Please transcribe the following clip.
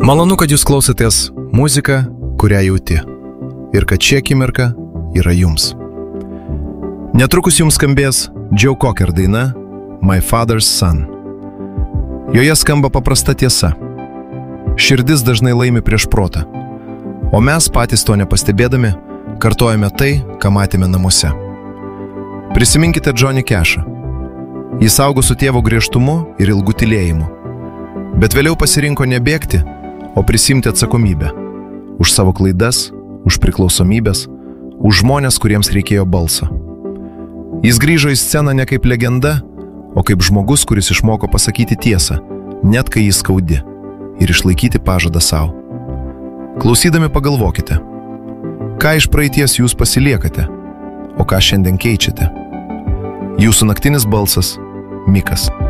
Malonu, kad jūs klausotės muziką, kurią jauti. Ir kad ši akimirka yra jums. Netrukus jums skambės Joe Cocker daina My Father's Son. Joje skamba paprasta tiesa. Širdis dažnai laimi prieš protą. O mes patys to nepastebėdami kartojame tai, ką matėme namuose. Prisiminkite Johnny Cashą. Jis augo su tėvo griežtumu ir ilgu tylėjimu. Bet vėliau pasirinko nebėgti, o prisimti atsakomybę. Už savo klaidas, už priklausomybės, už žmonės, kuriems reikėjo balso. Jis grįžo į sceną ne kaip legenda, o kaip žmogus, kuris išmoko pasakyti tiesą, net kai jis skaudi, ir išlaikyti pažadą savo. Klausydami pagalvokite, ką iš praeities jūs pasiliekate, o ką šiandien keičiate. Jūsų naktinis balsas – Mikas.